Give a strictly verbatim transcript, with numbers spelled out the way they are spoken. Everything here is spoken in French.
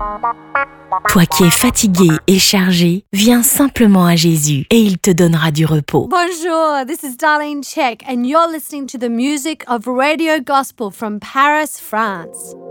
Toi qui es fatigué et chargé, viens simplement à Jésus et il te donnera du repos. Bonjour, this is Darlene Check and you're listening to the music of Radio Gospel from Paris, France.